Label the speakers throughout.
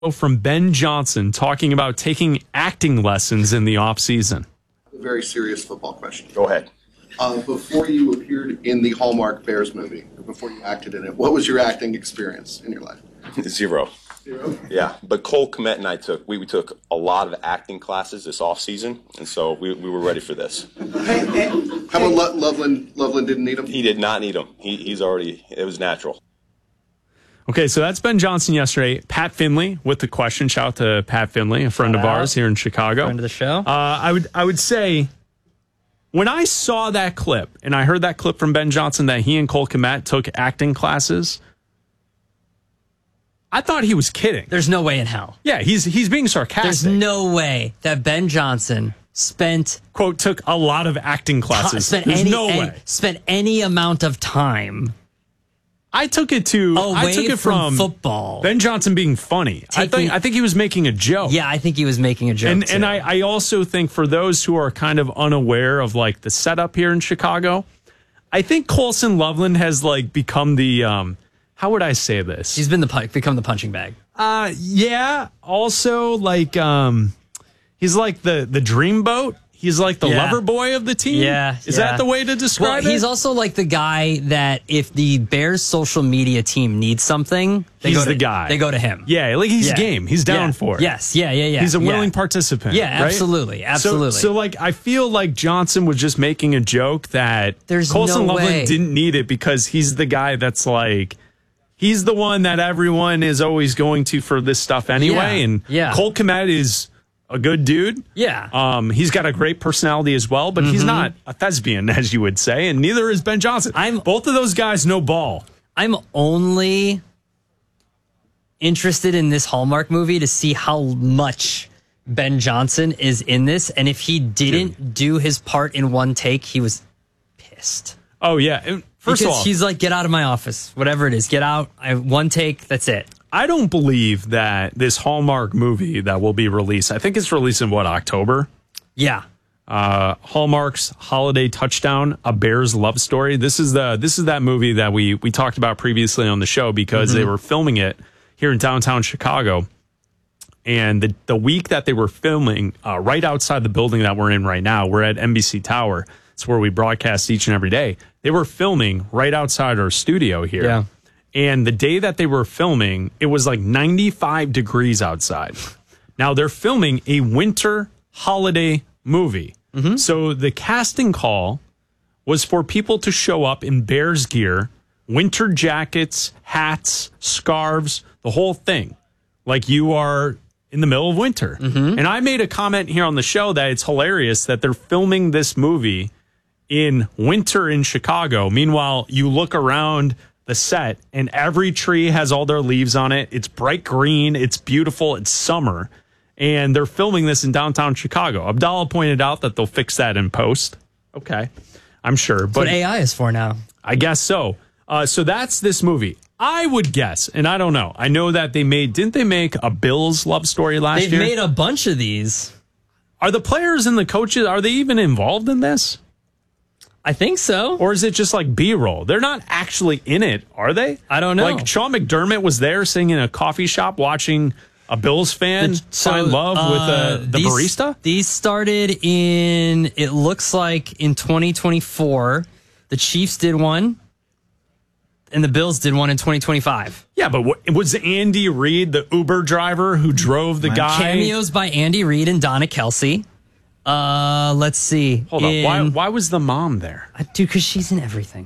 Speaker 1: from Ben Johnson talking about taking acting lessons in the offseason.
Speaker 2: A very serious football question.
Speaker 3: Go ahead.
Speaker 2: Before you appeared in the Hallmark Bears movie, or before you acted in it, what was your acting experience in your life?
Speaker 3: Zero.
Speaker 2: Zero?
Speaker 3: Yeah, but Cole Kmet and I took a lot of acting classes this off season, and so we were ready for this.
Speaker 2: How about Loveland? Loveland didn't need him?
Speaker 3: He did not need him. It was natural.
Speaker 1: Okay, so that's Ben Johnson yesterday. Pat Finley with the question. Shout out to Pat Finley, a friend of ours here in Chicago.
Speaker 4: Friend of the show.
Speaker 1: I would say, when I saw that clip, and I heard that clip from Ben Johnson that he and Cole Kmet took acting classes, I thought he was kidding.
Speaker 4: There's no way in hell.
Speaker 1: Yeah, he's being sarcastic.
Speaker 4: There's no way that Ben Johnson spent,
Speaker 1: quote, took a lot of acting classes. There's no way.
Speaker 4: Spent any amount of time.
Speaker 1: I took it from
Speaker 4: football.
Speaker 1: Ben Johnson being funny. I think he was making a joke.
Speaker 4: Yeah, I think he was making a joke.
Speaker 1: And I also think for those who are kind of unaware of like the setup here in Chicago, I think Colson Loveland has like become the how would I say this?
Speaker 4: He's become the punching bag.
Speaker 1: Yeah. Also, like he's like the dreamboat. He's like the lover boy of the team.
Speaker 4: Yeah.
Speaker 1: Is that the way to describe it?
Speaker 4: He's also like the guy that if the Bears social media team needs something,
Speaker 1: he's the guy.
Speaker 4: They go to him.
Speaker 1: Yeah, like he's game. He's down for it.
Speaker 4: Yes. Yeah.
Speaker 1: He's a willing participant.
Speaker 4: Yeah,
Speaker 1: right?
Speaker 4: absolutely. Absolutely.
Speaker 1: So like I feel like Johnson was just making a joke that Colson Loveland didn't need it because he's the guy that's like he's the one that everyone is always going to for this stuff anyway. And Cole Kmet is a good dude.
Speaker 4: Yeah.
Speaker 1: He's got a great personality as well, but he's not a thespian, as you would say, and neither is Ben Johnson. Both of those guys know ball.
Speaker 4: I'm only interested in this Hallmark movie to see how much Ben Johnson is in this, and if he didn't do his part in one take, he was pissed.
Speaker 1: Oh, yeah. First of all,
Speaker 4: he's like, get out of my office, whatever it is. Get out. One take, that's it.
Speaker 1: I don't believe that this Hallmark movie that will be released, I think it's released in October?
Speaker 4: Yeah.
Speaker 1: Hallmark's Holiday Touchdown, A Bears Love Story. This is that movie that we talked about previously on the show because they were filming it here in downtown Chicago. And the week that they were filming, right outside the building that we're in right now, we're at NBC Tower. It's where we broadcast each and every day. They were filming right outside our studio here.
Speaker 4: Yeah.
Speaker 1: And the day that they were filming, it was like 95 degrees outside. Now they're filming a winter holiday movie. So the casting call was for people to show up in Bears gear, winter jackets, hats, scarves, the whole thing. Like you are in the middle of winter. And I made a comment here on the show that it's hilarious that they're filming this movie in winter in Chicago. Meanwhile, you look around the set and every tree has all their leaves on it. It's bright green. It's beautiful. It's summer. And they're filming this in downtown Chicago. Abdallah pointed out that they'll fix that in post. Okay. I'm sure.
Speaker 4: But that's what AI is for now.
Speaker 1: I guess so. So that's this movie. I would guess, and I don't know. I know that didn't they make a Bills love story last year?
Speaker 4: They've made a bunch of these.
Speaker 1: Are the players and the coaches, are they even involved in this?
Speaker 4: I think so.
Speaker 1: Or is it just like B-roll? They're not actually in it, are they?
Speaker 4: I don't know.
Speaker 1: Like Sean McDermott was there sitting in a coffee shop watching a Bills fan find love with the barista?
Speaker 4: These started it looks like in 2024. The Chiefs did one, and the Bills did one in 2025.
Speaker 1: Yeah, but was Andy Reid the Uber driver who drove the guy?
Speaker 4: Cameos by Andy Reid and Donna Kelsey. Let's see.
Speaker 1: Hold on. Why was the mom there?
Speaker 4: Dude, because she's in everything.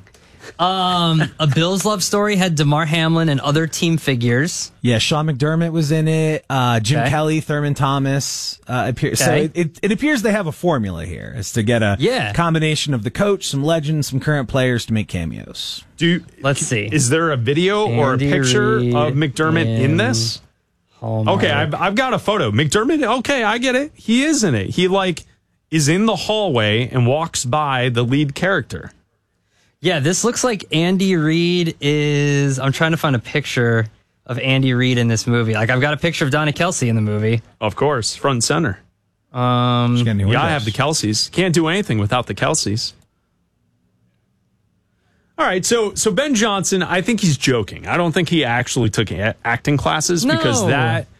Speaker 4: A Bills love story had DeMar Hamlin and other team figures.
Speaker 5: Yeah, Sean McDermott was in it. Jim Kelly, Thurman Thomas appears. So it appears they have a formula here, is to get a combination of the coach, some legends, some current players to make cameos.
Speaker 4: Let's see.
Speaker 1: Is there a video or a picture of McDermott in this?
Speaker 4: Hallmark.
Speaker 1: Okay, I've got a photo. McDermott, okay, I get it. He is in it. He is in the hallway and walks by the lead character.
Speaker 4: Yeah, this looks like Andy Reid is... I'm trying to find a picture of Andy Reid in this movie. Like, I've got a picture of Donna Kelsey in the movie.
Speaker 1: Of course, front and center. I have the Kelseys. Can't do anything without the Kelseys. All right, so Ben Johnson, I think he's joking. I don't think he actually took acting classes because that